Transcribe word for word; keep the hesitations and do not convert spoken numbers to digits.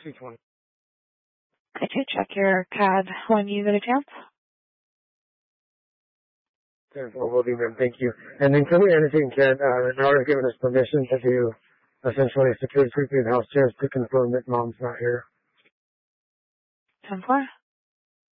two twenty. Okay, check your C A D when you get a chance. ten four will do, ma'am. Thank you. And then can we anything can, uh, now they're giving us permission to do essentially security sweep through the house just to confirm that mom's not here. ten four.